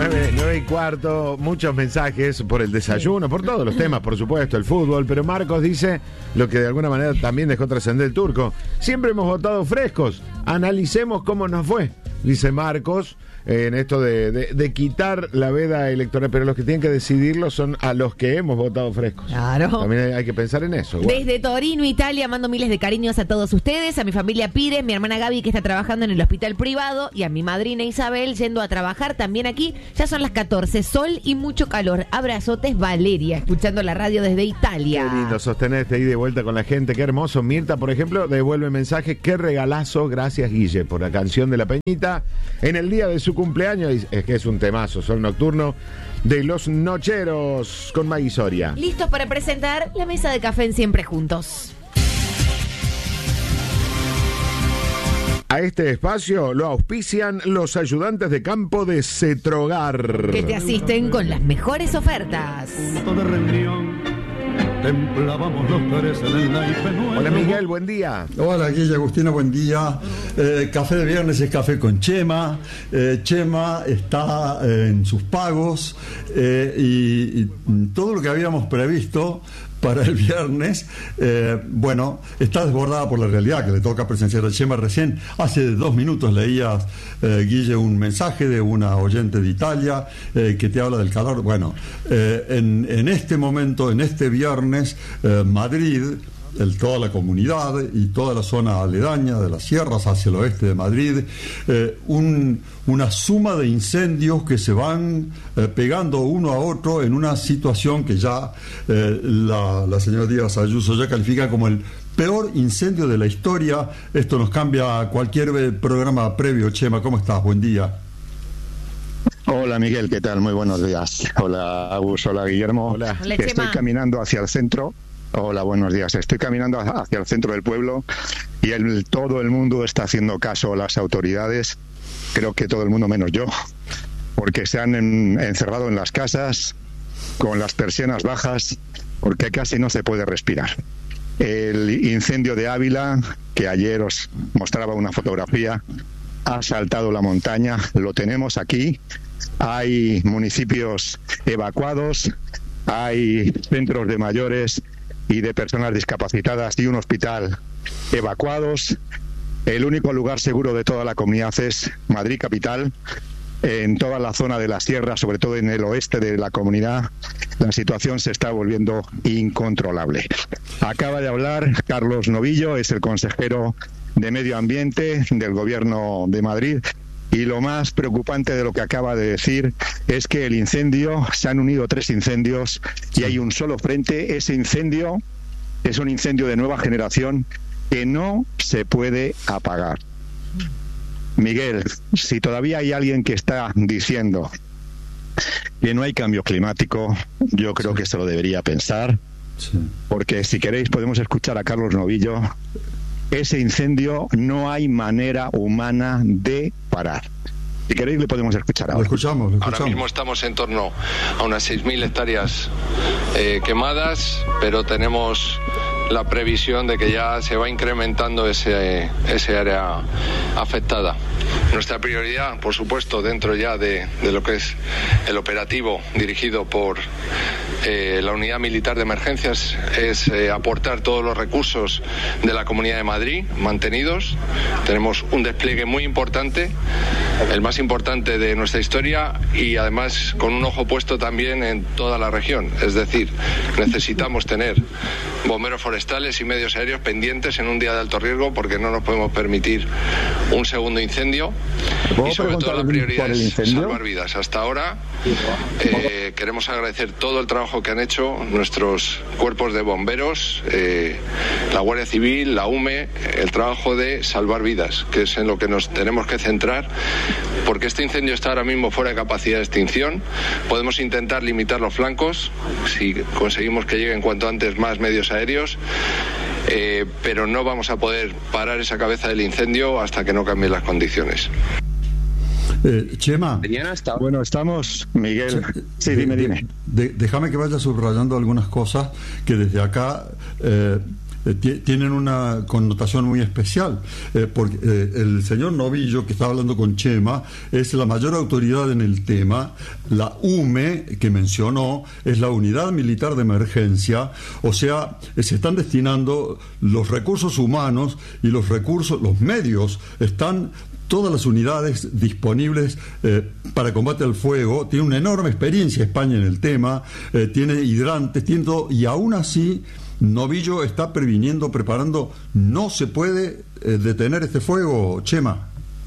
9:15, muchos mensajes por el desayuno, por todos los temas, por supuesto, el fútbol, pero Marcos dice lo que de alguna manera también dejó trascender el turco. Siempre hemos votado frescos, analicemos cómo nos fue, dice Marcos, en esto de quitar la veda electoral, pero los que tienen que decidirlo son a los que hemos votado frescos. Claro. También hay que pensar en eso. Igual. Desde Torino, Italia, mando miles de cariños a todos ustedes, a mi familia Pires, mi hermana Gaby que está trabajando en el hospital privado y a mi madrina Isabel yendo a trabajar también aquí. Ya son las 14, sol y mucho calor. Abrazotes, Valeria, escuchando la radio desde Italia. Qué lindo sostenerte ahí de vuelta con la gente, qué hermoso. Mirta, por ejemplo, devuelve mensaje, qué regalazo, gracias Guille, por la canción de La Peñita en el día de su cumpleaños. Es que es un temazo, Sol Nocturno de Los Nocheros con Maggie Soria. Listos para presentar la mesa de café en Siempre Juntos. A este espacio lo auspician los ayudantes de campo de Cetrogar, que te asisten con las mejores ofertas. Hola Miguel, buen día. Hola Guilla, Agustina, buen día. Café de viernes es café con Chema. Chema está en sus pagos y todo lo que habíamos previsto para el viernes, está desbordada por la realidad que le toca presenciar a Chema. Recién, hace 2 minutos leías, Guille, un mensaje de una oyente de Italia que te habla del calor. Bueno, en este momento, en este viernes, Madrid, toda la comunidad y toda la zona aledaña de las sierras hacia el oeste de Madrid, una suma de incendios que se van pegando uno a otro en una situación que ya la señora Díaz Ayuso ya califica como el peor incendio de la historia. Esto nos cambia cualquier programa previo. Chema, ¿cómo estás? Buen día. Hola Miguel, ¿qué tal? Muy buenos días. Hola Agus, hola Guillermo. Hola. Hola, Estoy Chema. caminando hacia el centro. Hola, buenos días. Estoy caminando hacia el centro del pueblo y todo el mundo está haciendo caso a las autoridades. Creo que todo el mundo menos yo, porque se han encerrado en las casas con las persianas bajas, porque casi no se puede respirar. El incendio de Ávila, que ayer os mostraba una fotografía, ha saltado la montaña. Lo tenemos aquí. Hay municipios evacuados, hay centros de mayores y de personas discapacitadas y un hospital evacuados. El único lugar seguro de toda la comunidad es Madrid capital. En toda la zona de la sierra, sobre todo en el oeste de la comunidad, la situación se está volviendo incontrolable. Acaba de hablar Carlos Novillo, es el consejero de Medio Ambiente del Gobierno de Madrid. Y lo más preocupante de lo que acaba de decir es que el incendio, se han unido 3 incendios y hay un solo frente. Ese incendio es un incendio de nueva generación que no se puede apagar. Miguel, si todavía hay alguien que está diciendo que no hay cambio climático, yo creo que se lo debería pensar, porque si queréis podemos escuchar a Carlos Novillo. Ese incendio no hay manera humana de parar. Si queréis le podemos escuchar ahora. Lo escuchamos. Ahora mismo estamos en torno a unas 6.000 hectáreas quemadas, pero tenemos la previsión de que ya se va incrementando ese área afectada. Nuestra prioridad, por supuesto, dentro ya de lo que es el operativo dirigido por la Unidad Militar de Emergencias, es aportar todos los recursos de la Comunidad de Madrid mantenidos. Tenemos un despliegue muy importante, el más importante de nuestra historia, y además con un ojo puesto también en toda la región. Es decir, necesitamos tener bomberos forestales y medios aéreos pendientes en un día de alto riesgo, porque no nos podemos permitir un segundo incendio. Y sobre todo la prioridad es salvar vidas. Hasta ahora queremos agradecer todo el trabajo que han hecho nuestros cuerpos de bomberos, la Guardia Civil, la UME, el trabajo de salvar vidas, que es en lo que nos tenemos que centrar, porque este incendio está ahora mismo fuera de capacidad de extinción. Podemos intentar limitar los flancos si conseguimos que lleguen cuanto antes más medios aéreos, pero no vamos a poder parar esa cabeza del incendio hasta que no cambien las condiciones. Chema. Bueno, estamos, Miguel. Sí, dime. Déjame que vaya subrayando algunas cosas que desde acá tienen una connotación muy especial, porque el señor Novillo, que estaba hablando con Chema, es la mayor autoridad en el tema. La UME, que mencionó, es la Unidad Militar de Emergencia, o sea, se están destinando los recursos humanos y los medios, están todas las unidades disponibles para combate al fuego. Tiene una enorme experiencia España en el tema, tiene hidrantes, tiene todo, y aún así Novillo está previniendo, preparando. ¿No se puede detener este fuego, Chema?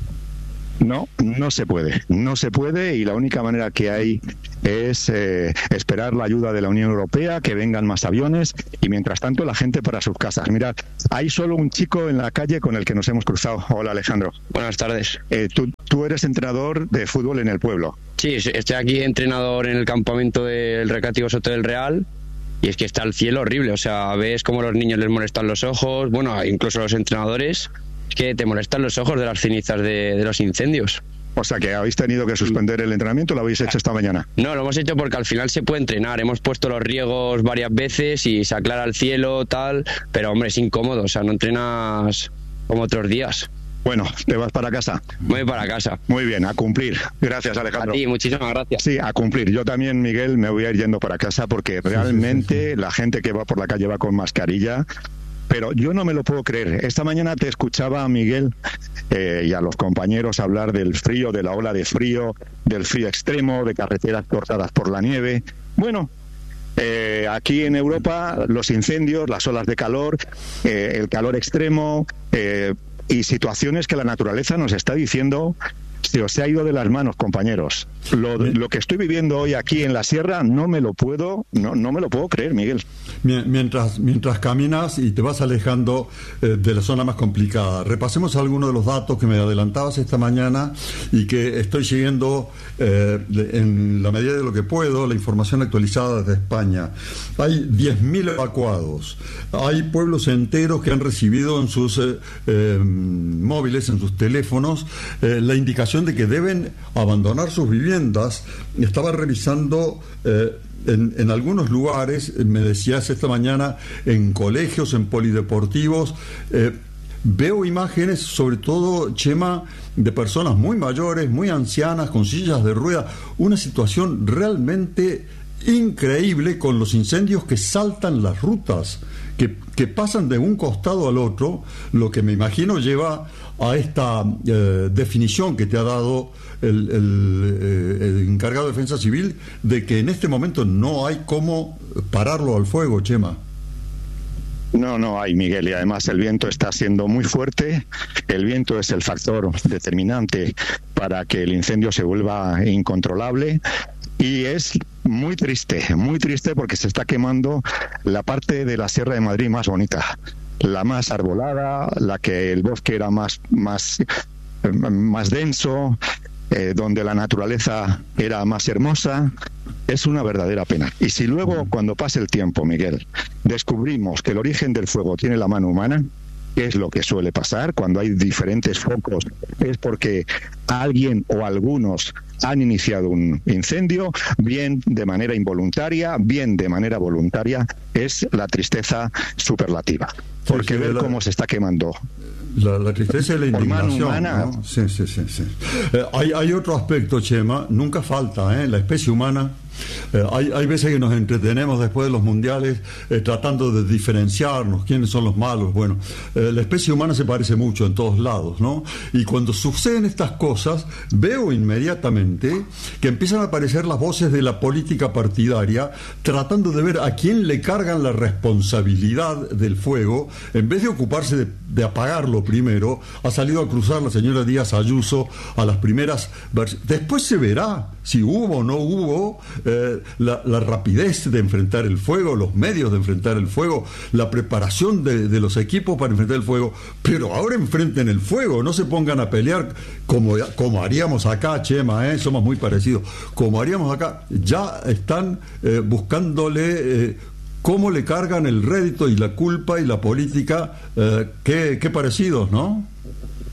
No se puede, y la única manera que hay es esperar la ayuda de la Unión Europea, que vengan más aviones, y mientras tanto la gente para sus casas. Mirad, hay solo un chico en la calle con el que nos hemos cruzado. Hola, Alejandro. Buenas tardes. Tú eres entrenador de fútbol en el pueblo. Sí, estoy aquí entrenador en el campamento del Recreativo Soto del Real, y es que está el cielo horrible, o sea, ves cómo los niños les molestan los ojos, bueno, incluso los entrenadores, es que te molestan los ojos de las cenizas de los incendios. O sea, que habéis tenido que suspender el entrenamiento, ¿lo habéis hecho esta mañana? No, lo hemos hecho porque al final se puede entrenar. Hemos puesto los riegos varias veces y se aclara el cielo, tal, pero hombre, es incómodo, o sea, no entrenas como otros días. Bueno, ¿te vas para casa? Voy para casa. Muy bien, a cumplir. Gracias, Alejandro. A ti, muchísimas gracias. Sí, a cumplir. Yo también, Miguel, me voy a ir yendo para casa porque realmente la gente que va por la calle va con mascarilla. Pero yo no me lo puedo creer. Esta mañana te escuchaba a Miguel y a los compañeros hablar del frío, de la ola de frío, del frío extremo, de carreteras cortadas por la nieve. Bueno, aquí en Europa los incendios, las olas de calor, el calor extremo y situaciones que la naturaleza nos está diciendo se os ha ido de las manos, compañeros. Lo que estoy viviendo hoy aquí en la sierra no me lo puedo creer, Miguel. Mientras caminas y te vas alejando de la zona más complicada, repasemos algunos de los datos que me adelantabas esta mañana y que estoy siguiendo en la medida de lo que puedo, la información actualizada desde España. Hay 10.000 evacuados, hay pueblos enteros que han recibido en sus móviles, en sus teléfonos, la indicación de que deben abandonar sus viviendas. Estaba revisando en algunos lugares, me decías esta mañana, en colegios, en polideportivos, veo imágenes, sobre todo, Chema, de personas muy mayores, muy ancianas, con sillas de ruedas, una situación realmente increíble, con los incendios que saltan las rutas, que pasan de un costado al otro, lo que me imagino lleva a esta definición que te ha dado el encargado de Defensa Civil, de que en este momento no hay cómo pararlo al fuego, Chema. No hay, Miguel, y además el viento está siendo muy fuerte. El viento es el factor determinante para que el incendio se vuelva incontrolable. Y es muy triste porque se está quemando la parte de la Sierra de Madrid más bonita, la más arbolada, la que el bosque era más denso, donde la naturaleza era más hermosa. Es una verdadera pena. Y si luego, cuando pase el tiempo, Miguel, descubrimos que el origen del fuego tiene la mano humana, ¿qué es lo que suele pasar cuando hay diferentes focos? Es porque alguien o algunos han iniciado un incendio, bien de manera involuntaria, bien de manera voluntaria. Es la tristeza superlativa. Porque ver cómo se está quemando la tristeza y la indignación, humana, ¿no? Sí. Hay otro aspecto, Chema, nunca falta, la especie humana. Hay veces que nos entretenemos después de los mundiales tratando de diferenciarnos quiénes son los malos. Bueno, la especie humana se parece mucho en todos lados, ¿no? Y cuando suceden estas cosas, veo inmediatamente que empiezan a aparecer las voces de la política partidaria tratando de ver a quién le cargan la responsabilidad del fuego, en vez de ocuparse de apagarlo primero. Ha salido a cruzar la señora Díaz Ayuso a las primeras después se verá si hubo o no hubo la rapidez de enfrentar el fuego, los medios de enfrentar el fuego, la preparación de los equipos para enfrentar el fuego. Pero ahora enfrenten el fuego, no se pongan a pelear como haríamos acá, Chema, somos muy parecidos, como haríamos acá. Ya están buscándole cómo le cargan el rédito y la culpa y la política, qué parecidos, ¿no?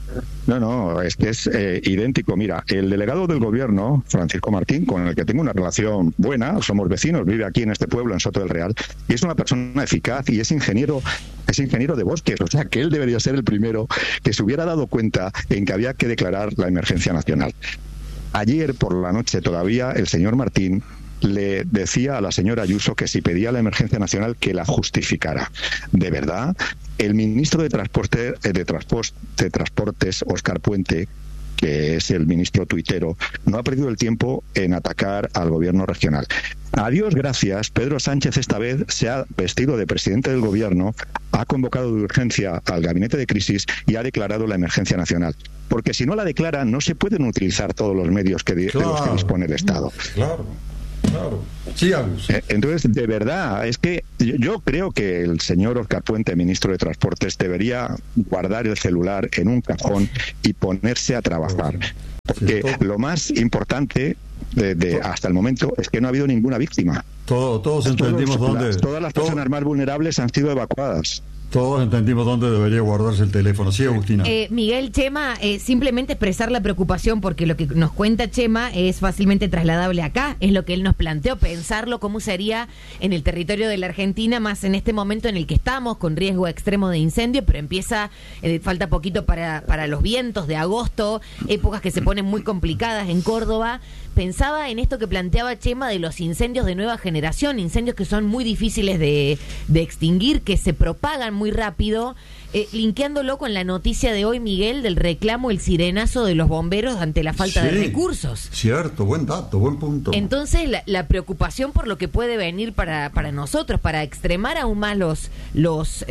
No, es que es idéntico. Mira, el delegado del gobierno, Francisco Martín, con el que tengo una relación buena, somos vecinos, vive aquí en este pueblo, en Soto del Real, y es una persona eficaz y es ingeniero de bosques, o sea que él debería ser el primero que se hubiera dado cuenta en que había que declarar la emergencia nacional. Ayer por la noche todavía el señor Martín le decía a la señora Ayuso que si pedía la emergencia nacional que la justificara. De verdad, el ministro de Transportes, Óscar Puente, que es el ministro tuitero, no ha perdido el tiempo en atacar al gobierno regional. A Dios gracias, Pedro Sánchez esta vez se ha vestido de presidente del gobierno, ha convocado de urgencia al gabinete de crisis y ha declarado la emergencia nacional. Porque si no la declara, no se pueden utilizar todos los medios de los que dispone el Estado. Claro. Sí, entonces, de verdad, es que yo creo que el señor Óscar Puente, ministro de Transportes, debería guardar el celular en un cajón y ponerse a trabajar. Porque lo más importante hasta el momento es que no ha habido ninguna víctima. Todos entendimos dónde. Todas las personas más vulnerables han sido evacuadas. Todos entendimos dónde debería guardarse el teléfono. Sí, Agustina. Miguel, Chema, simplemente expresar la preocupación porque lo que nos cuenta Chema es fácilmente trasladable acá, es lo que él nos planteó, pensarlo cómo sería en el territorio de la Argentina, más en este momento en el que estamos, con riesgo extremo de incendio, pero falta poquito para los vientos de agosto, épocas que se ponen muy complicadas en Córdoba. Pensaba en esto que planteaba Chema de los incendios de nueva generación, incendios que son muy difíciles de extinguir, que se propagan muy rápido, linkeándolo con la noticia de hoy, Miguel, del reclamo, el sirenazo de los bomberos ante la falta de recursos. Cierto, buen dato, buen punto. Entonces, la preocupación por lo que puede venir para nosotros, para extremar aún más los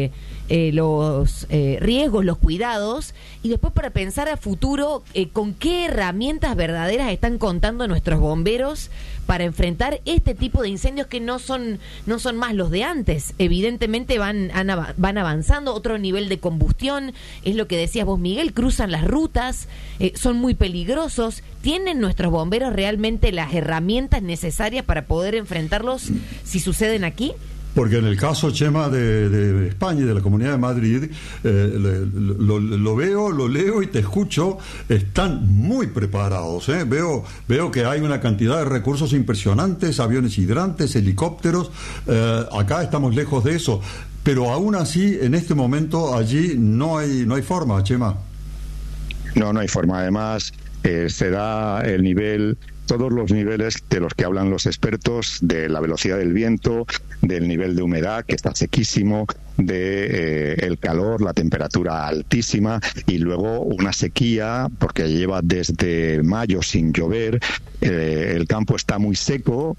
riesgos, los cuidados, y después para pensar a futuro con qué herramientas verdaderas están contando nuestros bomberos para enfrentar este tipo de incendios que no son más los de antes. Evidentemente van avanzando, otro nivel de combustión, es lo que decías vos, Miguel, cruzan las rutas, son muy peligrosos. ¿Tienen nuestros bomberos realmente las herramientas necesarias para poder enfrentarlos si suceden aquí? Porque en el caso, Chema, de España y de la Comunidad de Madrid, lo veo, lo leo y te escucho, están muy preparados. Veo que hay una cantidad de recursos impresionantes, aviones hidrantes, helicópteros. Acá estamos lejos de eso. Pero aún así, en este momento, allí no hay forma, Chema. No hay forma. Además, se da el nivel... todos los niveles de los que hablan los expertos, de la velocidad del viento, del nivel de humedad, que está sequísimo, de el calor, la temperatura altísima, y luego una sequía, porque lleva desde mayo sin llover, el campo está muy seco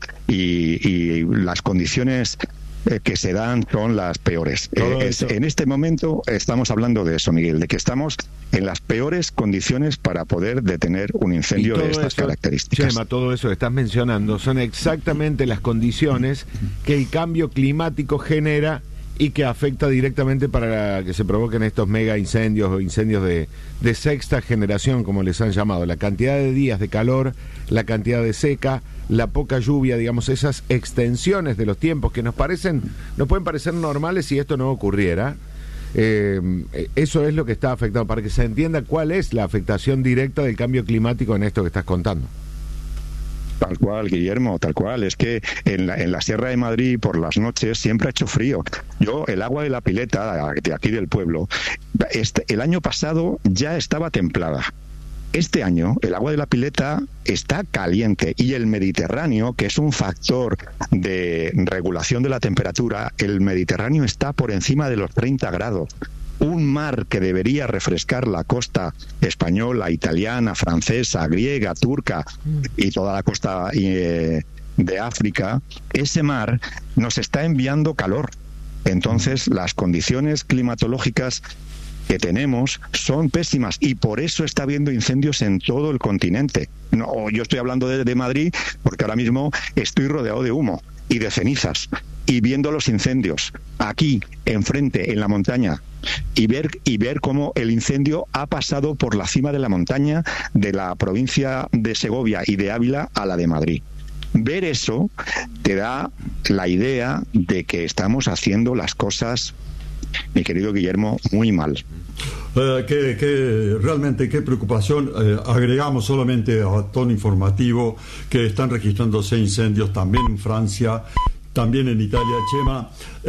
y las condiciones que se dan son las peores. En este momento estamos hablando de eso, Miguel, de que estamos en las peores condiciones para poder detener un incendio de estas características. Chema, todo eso que estás mencionando son exactamente las condiciones que el cambio climático genera y que afecta directamente para que se provoquen estos mega incendios o incendios de sexta generación, como les han llamado. La cantidad de días de calor, la cantidad de seca, la poca lluvia, digamos, esas extensiones de los tiempos que nos pueden parecer normales si esto no ocurriera. Eso es lo que está afectado, para que se entienda cuál es la afectación directa del cambio climático en esto que estás contando. Tal cual, Guillermo, tal cual. Es que en la Sierra de Madrid por las noches siempre ha hecho frío. El agua de la pileta de aquí del pueblo, el año pasado ya estaba templada. Este año el agua de la pileta está caliente, y el Mediterráneo, que es un factor de regulación de la temperatura, el Mediterráneo está por encima de los 30 grados. Un mar que debería refrescar la costa española, italiana, francesa, griega, turca y toda la costa de África, ese mar nos está enviando calor. Entonces, las condiciones climatológicas que tenemos son pésimas, y por eso está habiendo incendios en todo el continente. No, yo estoy hablando de Madrid porque ahora mismo estoy rodeado de humo y de cenizas, y viendo los incendios aquí enfrente en la montaña, y ver cómo el incendio ha pasado por la cima de la montaña de la provincia de Segovia y de Ávila a la de Madrid. Ver eso te da la idea de que estamos haciendo las cosas, mi querido Guillermo, muy mal. Realmente qué preocupación. Agregamos solamente a tono informativo que están registrándose incendios también en Francia, también en Italia. Chema,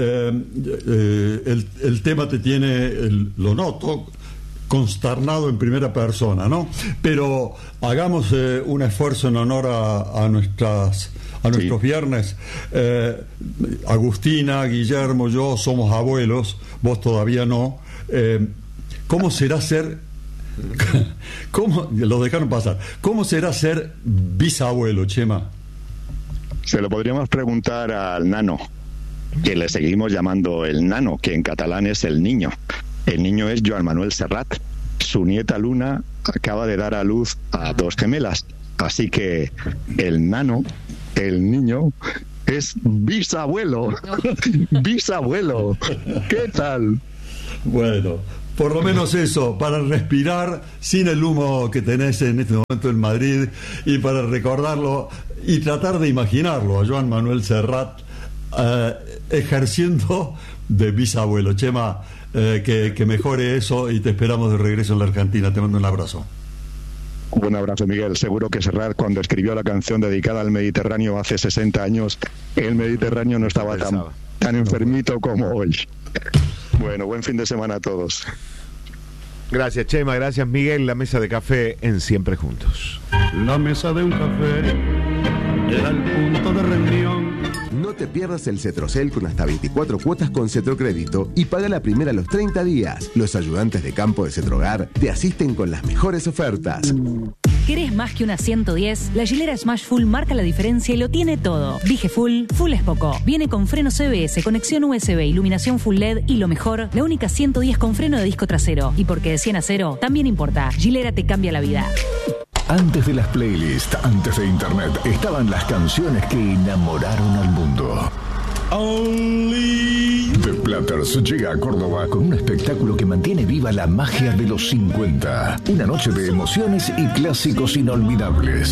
el tema te tiene, lo noto, consternado en primera persona, ¿no? Pero hagamos un esfuerzo en honor a nuestros viernes. Agustina, Guillermo, yo somos abuelos, vos todavía no. ¿Cómo será ser... ¿Cómo? Lo dejaron pasar. ¿Cómo será ser bisabuelo, Chema? Se lo podríamos preguntar al nano, que le seguimos llamando el nano, que en catalán es el niño. El niño es Joan Manuel Serrat. Su nieta Luna acaba de dar a luz a 2 gemelas. Así que el nano, el niño, es bisabuelo. Bisabuelo. ¿Qué tal? Bueno, por lo menos eso, para respirar sin el humo que tenés en este momento en Madrid, y para recordarlo y tratar de imaginarlo a Joan Manuel Serrat ejerciendo de bisabuelo. Chema, que mejore eso, y te esperamos de regreso en la Argentina. Te mando un abrazo. Un abrazo, Miguel. Seguro que Serrat, cuando escribió la canción dedicada al Mediterráneo hace 60 años, el Mediterráneo no estaba tan enfermito como hoy. Bueno, buen fin de semana a todos. Gracias, Chema. Gracias, Miguel. La mesa de café en Siempre Juntos. La mesa de un café era el punto de reunión. No te pierdas el Cetrocel con hasta 24 cuotas con Cetrocrédito y paga la primera a los 30 días. Los ayudantes de campo de Cetrogar te asisten con las mejores ofertas. ¿Querés más que una 110? La Gilera Smash Full marca la diferencia y lo tiene todo. Dije full es poco. Viene con freno CBS, conexión USB, iluminación full LED y lo mejor, la única 110 con freno de disco trasero. Y porque de 100 a 0 también importa. Gilera te cambia la vida. Antes de las playlists, antes de internet, estaban las canciones que enamoraron al mundo. The Platters llega a Córdoba con un espectáculo que mantiene viva la magia de los 50. Una noche de emociones y clásicos inolvidables.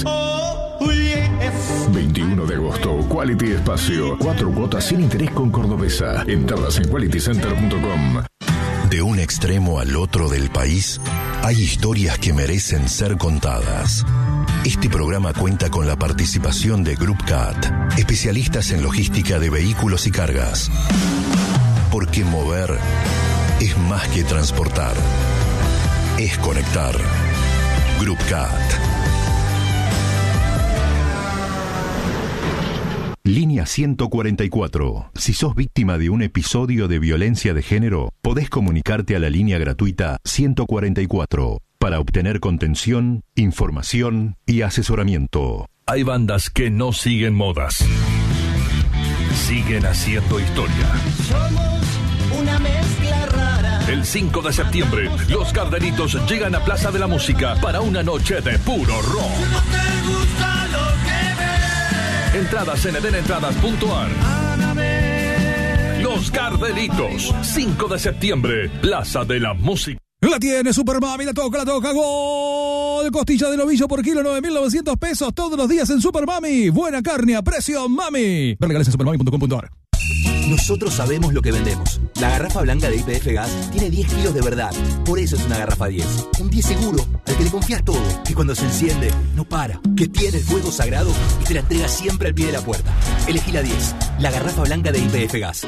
21 de agosto, Quality Espacio. 4 cuotas sin interés con Cordobesa. Entradas en qualitycenter.com. De un extremo al otro del país, hay historias que merecen ser contadas. Este programa cuenta con la participación de Group CAT, especialistas en logística de vehículos y cargas. Porque mover es más que transportar, es conectar. Group CAT. Línea 144. Si sos víctima de un episodio de violencia de género, podés comunicarte a la línea gratuita 144 para obtener contención, información y asesoramiento. Hay bandas que no siguen modas. Siguen haciendo historia. Somos una mezcla rara. El 5 de septiembre, los Gardenitos llegan a Plaza de la Música para una noche de puro rock. No te gusta lo que ves. Entradas en edenentradas.ar. Los Gardenitos, 5 de septiembre, Plaza de la Música. La tiene Super Mami, la toca, gol. Costilla de novillo por kilo, 9.900 pesos todos los días en Super Mami. Buena carne a precio, mami. Ver legales en supermami.com.ar. Nosotros sabemos lo que vendemos. La garrafa blanca de YPF Gas tiene 10 kilos de verdad. Por eso es una garrafa 10. Un 10 seguro, al que le confías todo. Que cuando se enciende, no para. Que tiene el fuego sagrado y te la entrega siempre al pie de la puerta. Elegí la 10. La garrafa blanca de YPF Gas.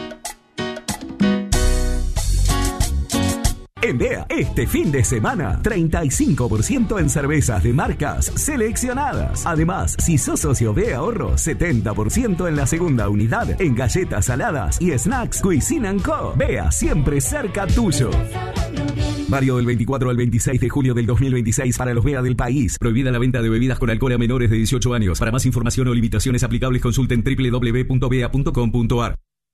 En BEA, este fin de semana, 35% en cervezas de marcas seleccionadas. Además, si sos socio BEA Ahorro, 70% en la segunda unidad, en galletas saladas y snacks Cuisine & Co. BEA, siempre cerca tuyo. Válido del 24 al 26 de julio del 2026 para los BEA del país. Prohibida la venta de bebidas con alcohol a menores de 18 años. Para más información o limitaciones aplicables, consulten www.bea.com.ar.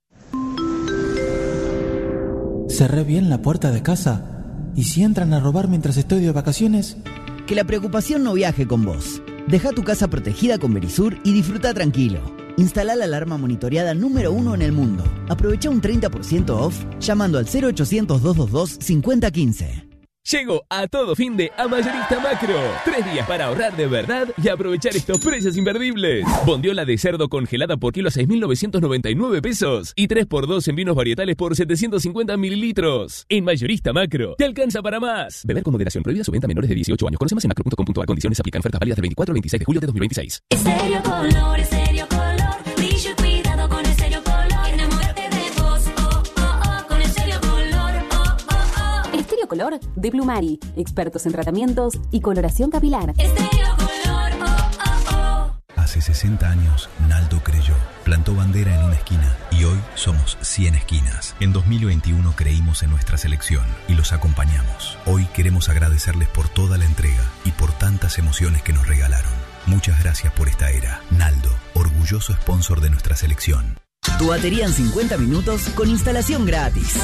Cerré bien la puerta de casa. ¿Y si entran a robar mientras estoy de vacaciones? Que la preocupación no viaje con vos. Deja tu casa protegida con Verisur y disfruta tranquilo. Instala la alarma monitoreada número 1 en el mundo. Aprovecha un 30% off llamando al 0800 222 5015. Llegó a todo fin de a Mayorista Macro. 3 días para ahorrar de verdad y aprovechar estos precios imperdibles. Bondiola de cerdo congelada por kilo a 6.999 pesos. Y 3x2 en vinos varietales por 750 mililitros. En Mayorista Macro, te alcanza para más. Beber con moderación. Prohibida su venta a menores de 18 años. Conoce más en macro.com.ar. Condiciones aplican. Ofertas válidas del 24 al 26 de julio de 2026. Estéreo Color, Estéreo Color. Brillo y cuidado con Estéreo Color. Enamórate de vos, oh, oh, oh. Con Estéreo Color, oh, oh, oh. Estéreo Color de Blumari, expertos en tratamientos y coloración capilar. Estéreo Color, oh, oh, oh. Hace 60 años, Naldo creyó, plantó bandera en una esquina y hoy somos 100 esquinas. En 2021 creímos en nuestra selección y los acompañamos. Hoy queremos agradecerles por toda la entrega y por tantas emociones que nos regalaron. Muchas gracias por esta era. Naldo, orgulloso sponsor de nuestra selección. Tu batería en 50 minutos con instalación gratis.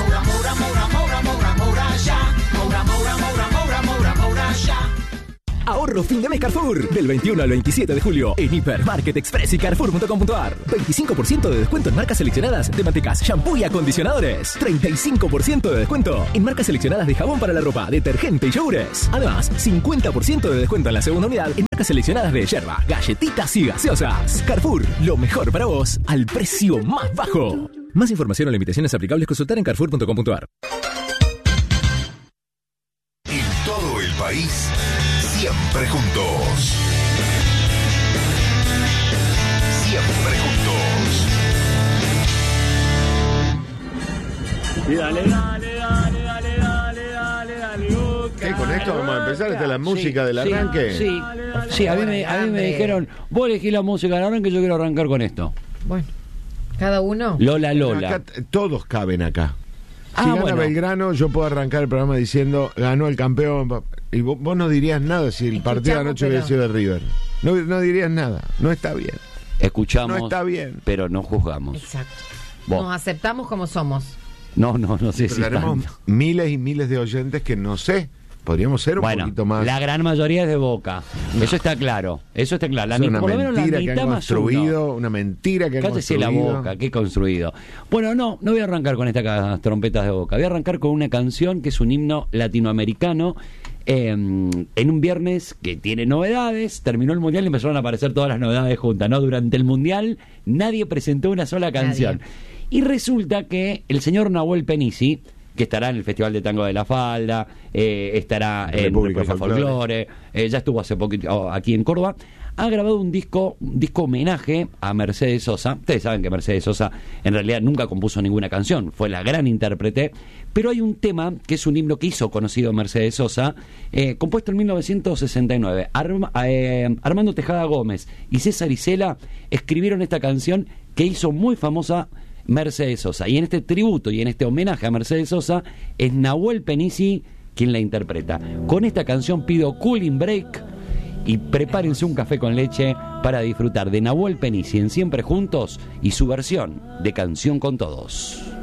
Ahorro fin de mes Carrefour. Del 21 al 27 de julio en Hipermarket Express y Carrefour.com.ar. 25% de descuento en marcas seleccionadas de mantecas, shampoo y acondicionadores. 35% de descuento en marcas seleccionadas de jabón para la ropa, detergente y yogures. Además, 50% de descuento en la segunda unidad en marcas seleccionadas de yerba, galletitas y gaseosas. Carrefour, lo mejor para vos al precio más bajo. Más información o limitaciones aplicables consultar en Carrefour.com.ar. En todo el país, siempre juntos. Siempre juntos. Y dale, dale, dale, dale, dale, dale, dale. ¿Qué? ¿Con esto vamos a empezar? ¿Esta es la música del arranque? Sí, a mí me dijeron, vos elegí la música del arranque, yo quiero arrancar con esto. Bueno, cada uno. Lola. Acá, todos caben acá. Si gana bueno. Belgrano, yo puedo arrancar el programa diciendo ganó el campeón. Y vos no dirías nada si el partido de anoche hubiera sido de River. No dirías nada. No está bien. Escuchamos, no está bien. pero no juzgamos. Exacto. Vos. Nos aceptamos como somos. No sé Pero si tenemos tanto. miles y miles de oyentes que no sé. Podríamos ser un poquito más. La gran mayoría es de Boca. Eso está claro. La Es una por lo menos la mentira que mitad han más construido. uno. Una mentira que han Cállese construido. la boca, qué construido. Bueno, no voy a arrancar con estas trompetas de Boca. Voy a arrancar con una canción que es un himno latinoamericano. En un viernes que tiene novedades, terminó el Mundial y empezaron a aparecer todas las novedades juntas, ¿no? Durante el Mundial nadie presentó una sola canción. Y resulta que el señor Nahuel Penisi, que estará en el Festival de Tango de la Falda, estará en República Folklore, ya estuvo hace poquito aquí en Córdoba, ha grabado un disco homenaje a Mercedes Sosa. Ustedes saben que Mercedes Sosa en realidad nunca compuso ninguna canción, fue la gran intérprete, pero hay un tema que es un himno que hizo conocido Mercedes Sosa, compuesto en 1969. Armando Tejada Gómez y César Isela escribieron esta canción que hizo muy famosa Mercedes Sosa, y en este tributo y en este homenaje a Mercedes Sosa es Nahuel Penisi quien la interpreta. Con esta canción pido Cooling Break y prepárense un café con leche para disfrutar de Nahuel Penisi en Siempre Juntos y su versión de Canción con Todos.